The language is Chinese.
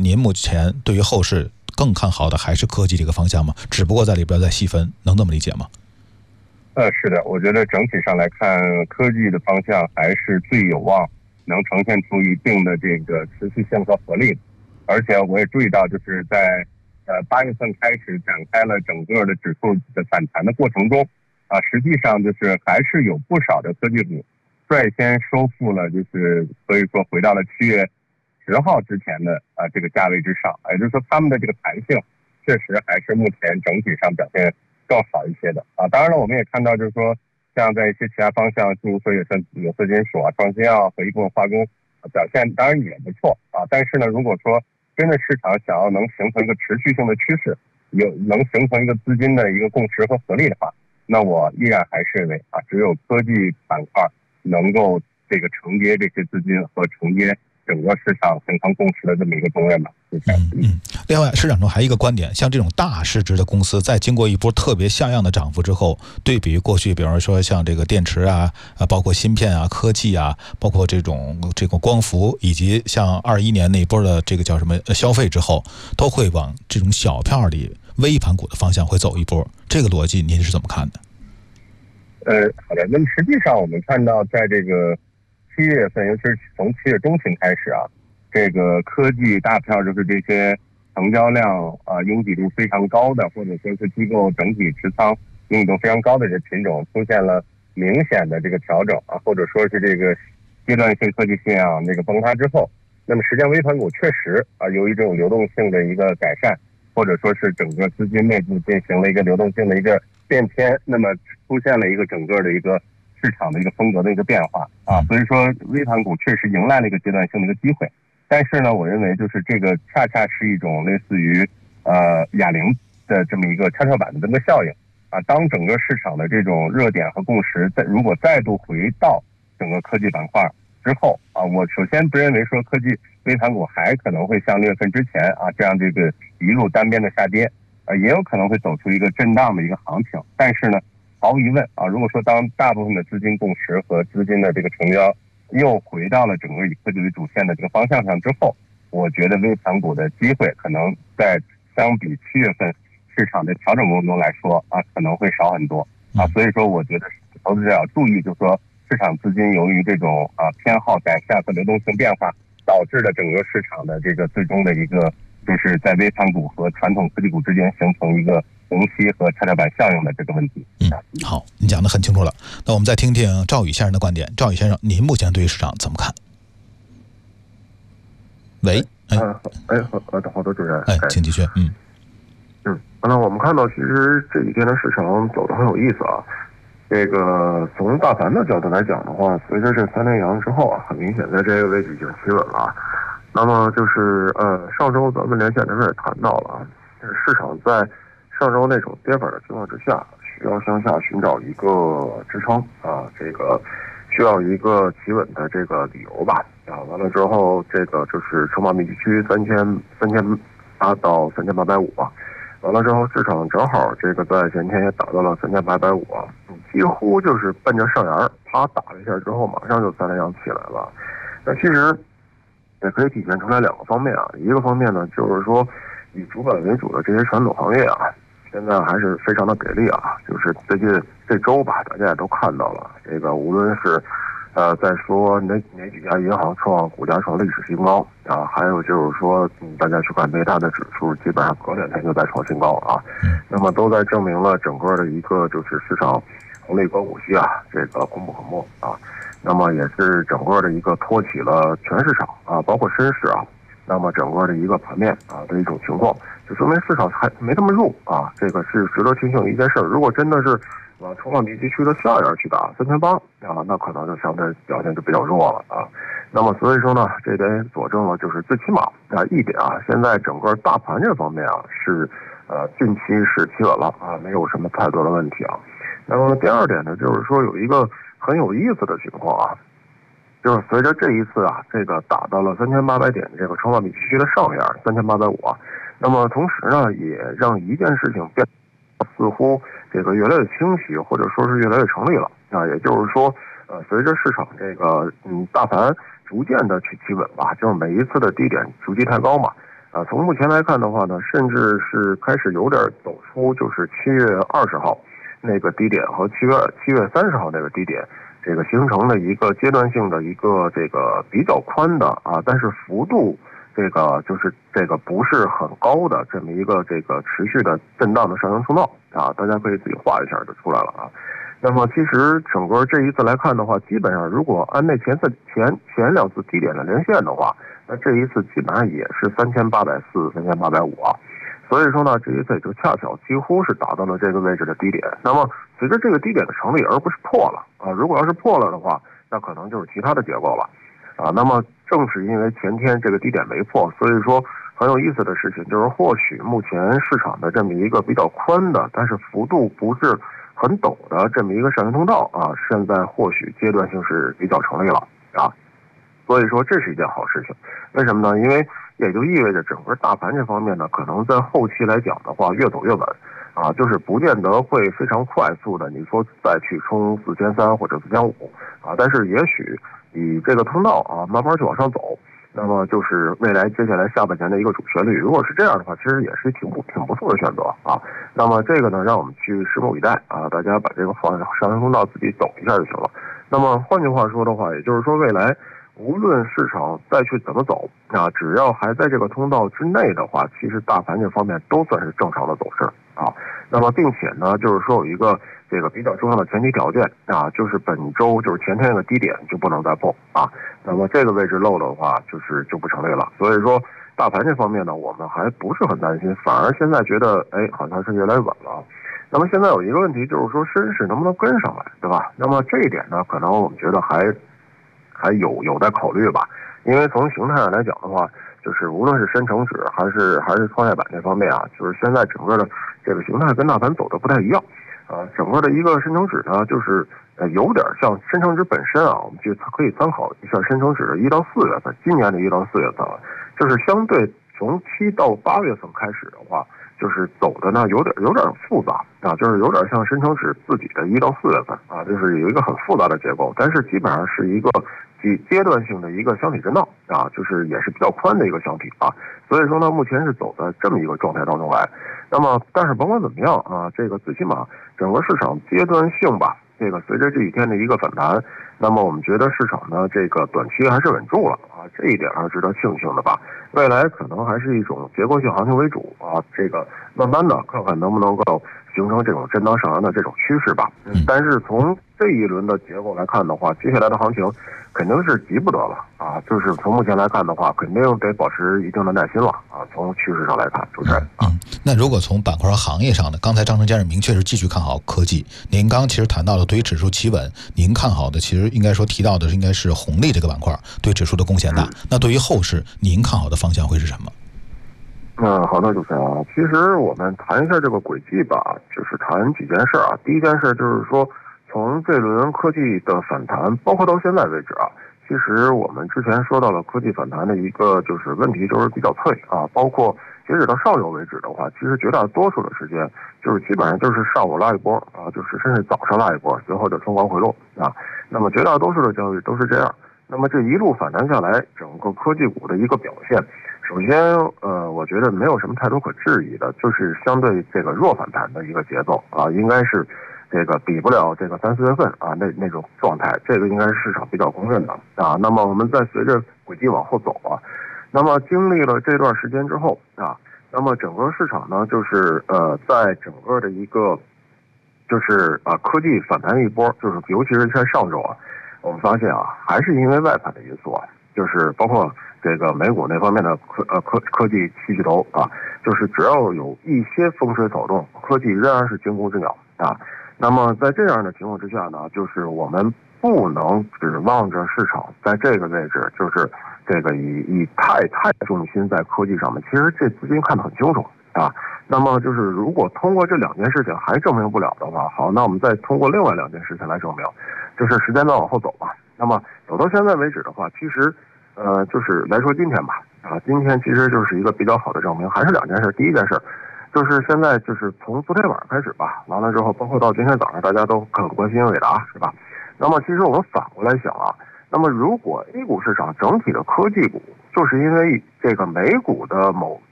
您目前对于后市更看好的还是科技这个方向吗？只不过在里边再细分，能这么理解吗？ 是的，我觉得整体上来看，科技的方向还是最有望能呈现出一定的这个持续性和合力。而且我也注意到，就是在8月份开始展开了整个的指数的反弹的过程中，实际上就是还是有不少的科技股率先收复了，就是可以说回到了7月10号之前的这个价位之上，也就是说他们的这个弹性确实还是目前整体上表现更好一些的当然了，我们也看到就是说，像在一些其他方向，比如说有色金属创新药和一部分化工表现当然也不错但是呢，如果说真的市场想要能形成一个持续性的趋势，能形成一个资金的一个共识和合力的话，那我依然还是认为只有科技板块能够这个承接这些资金和承接整个市场形成共识的这么一个重任吧。 另外，市场中还有一个观点，像这种大市值的公司，在经过一波特别像样的涨幅之后，对比于过去，比方说像这个电池包括芯片科技包括这种光伏，以及像21年那一波的这个叫什么消费之后，都会往这种小票里微盘股的方向会走一波。这个逻辑您是怎么看的？ 好的。那么实际上我们看到，在这个7月份，尤其是从7月中旬开始这个科技大票就是这些成交量拥挤度非常高的，或者说是机构整体持仓拥挤度非常高的这品种出现了明显的这个调整或者说是这个阶段性科技信仰这个崩塌之后，那么实际上微盘股确实由于这种流动性的一个改善，或者说是整个资金内部进行了一个流动性的一个变迁，那么出现了一个整个的一个市场的一个风格的一个变化所以说微盘股确实迎来了一个阶段性的一个机会。但是呢，我认为就是这个恰恰是一种类似于哑铃的这么一个跷跷板的这么效应当整个市场的这种热点和共识如果再度回到整个科技板块之后我首先不认为说科技微盘股还可能会像6月份之前这样这个一路单边的下跌也有可能会走出一个震荡的一个行情。但是呢，毫无疑问如果说当大部分的资金共识和资金的这个成交又回到了整个以科技为主线的这个方向上之后，我觉得微盘股的机会可能在相比7月份市场的调整过程中来说可能会少很多所以说我觉得投资者要注意，就是说市场资金由于这种偏好改善和流动性变化导致的整个市场的这个最终的一个就是在微盘股和传统科技股之间形成一个虹吸和跷跷板效应的这个问题。 好，你讲得很清楚了。那我们再听听赵宇先生的观点。赵宇先生，您目前对于市场怎么看？喂， 好的，主持人， 请继续。 那我们看到，其实这几天的市场走得很有意思这个从大盘的角度来讲的话，随着这3连阳之后很明显在这个位置已经企稳了。那么就是上周咱们连线的时候也谈到了市场在上周那种跌法的情况之下，需要向下寻找一个支撑这个需要一个企稳的这个理由吧完了之后，这个就是筹码密集区3800到3850完了之后，市场正好这个在前天也达到了3850几乎就是奔着上沿啪打了一下之后，马上就3连阳起来了。那其实也可以体现出来2个方面一个方面呢，就是说以主板为主的这些传统行业现在还是非常的给力就是最近这周吧，大家也都看到了，这个无论是再说哪几家银行股价创历史新高还有就是说大家去看煤炭的指数，基本上隔2天就在创新高那么都在证明了整个的一个就是市场红利高股息这个功不可没那么也是整个的一个托起了全市场包括深市那么整个的一个盘面的一种情况，就说明市场还没这么弱这个是值得庆幸的一件事。如果真的是往筹码密集区的下沿去打3800那可能就相对表现就比较弱了那么所以说呢，这点佐证了就是最起码一点现在整个大盘这方面是近期是企稳了没有什么太多的问题那么第二点呢，就是说有一个很有意思的情况就是随着这一次这个打到了3800点这个筹码密集区的上沿3850那么同时呢，也让一件事情变似乎这个越来越清晰，或者说是越来越成立了也就是说随着市场这个大盘逐渐的去企稳吧，就是每一次的低点逐级抬高嘛从目前来看的话呢，甚至是开始有点走出就是7月20号那个低点和7月30号那个低点，这个形成了一个阶段性的一个这个比较宽的但是幅度这个就是这个不是很高的这么一个这个持续的震荡的上行通道大家可以自己画一下就出来了那么其实整个这一次来看的话，基本上如果按那前两次低点的连线的话，那这一次基本上也是3840、3850所以说呢，这一次也就恰巧几乎是达到了这个位置的低点。那么随着这个低点的成立，而不是破了如果要是破了的话，那可能就是其他的结构了那么正是因为前天这个低点没破，所以说很有意思的事情就是，或许目前市场的这么一个比较宽的，但是幅度不是很陡的这么一个上行通道现在或许阶段性是比较成立了所以说这是一件好事情。为什么呢？因为也就意味着整个大盘这方面呢，可能在后期来讲的话，越走越稳就是不见得会非常快速的，你说再去冲4300或者4500但是也许以这个通道慢慢去往上走，那么就是未来接下来下半年的一个主旋律。如果是这样的话，其实也是挺不错的选择那么这个呢，让我们去拭目以待大家把这个上行通道自己走一下就行了。那么换句话说的话，也就是说未来无论市场再去怎么走只要还在这个通道之内的话，其实大盘这方面都算是正常的走势那么并且呢，就是说有一个这个比较重要的前提条件就是本周就是前天那个低点就不能再破那么这个位置漏了的话，就不成立了。所以说大盘这方面呢，我们还不是很担心，反而现在觉得好像是越来越稳了。那么现在有一个问题就是说，深市能不能跟上来，对吧？那么这一点呢，可能我们觉得还有待考虑吧。因为从形态上来讲的话，就是无论是深成指还是创业板这方面就是现在整个的这个形态跟大盘走的不太一样整个的一个深成指呢，就是有点像深成指本身我们就可以参考一下深成指的1到4月份，今年的1到4月份就是相对从7到8月份开始的话，就是走的呢有点复杂就是有点像深成指自己的1到4月份就是有一个很复杂的结构，但是基本上是一个阶段性的一个箱体震荡就是也是比较宽的一个箱体所以说呢，目前是走的这么一个状态当中来。那么但是甭管怎么样这个最起码整个市场阶段性吧，这个随着这几天的一个反弹，那么我们觉得市场呢这个短期还是稳住了这一点还是值得庆幸的吧。未来可能还是一种结构性行情为主这个慢慢的看看能不能够形成这种震荡上扬的这种趋势吧。但是从这一轮的结构来看的话，接下来的行情肯定是急不得了就是从目前来看的话，肯定得保持一定的耐心了从趋势上来看，主持人那如果从板块和行业上呢，刚才张成先生明确是继续看好科技。您刚其实谈到了对于指数企稳，您看好的其实应该说提到的应该是红利这个板块对指数的贡献大。那对于后市，您看好的方向会是什么？ 好的，主持人其实我们谈一下这个轨迹吧，就是谈几件事第一件事就是说，从这轮科技的反弹，包括到现在为止其实我们之前说到了科技反弹的一个就是问题就是比较脆包括截止到上周为止的话，其实绝大多数的时间就是基本上就是上午拉一波就是甚至早上拉一波，随后就冲高回落那么绝大多数的交易都是这样。那么这一路反弹下来，整个科技股的一个表现，首先我觉得没有什么太多可质疑的，就是相对这个弱反弹的一个节奏应该是这个比不了这个3、4月份那种状态，这个应该是市场比较公认的那么我们再随着轨迹往后走那么经历了这段时间之后那么整个市场呢，就是在整个的一个就是科技反弹一波，就是尤其是在上周我们发现还是因为外盘的因素就是包括这个美股那方面的科技七巨头就是只要有一些风吹草动，科技仍然是惊弓之鸟那么在这样的情况之下呢，就是我们不能指望着市场在这个位置，就是这个以太重心在科技上面，其实这资金看得很清楚那么就是如果通过这两件事情还证明不了的话，好，那我们再通过另外两件事情来证明，就是时间再往后走吧。那么走到现在为止的话，其实就是来说今天吧今天其实就是一个比较好的证明，还是两件事。第一件事就是现在就是从昨天晚上开始吧，完了之后包括到今天早上大家都很关心英伟达是吧？那么其实我们反过来想那么如果 A 股市场整体的科技股就是因为这个美股的某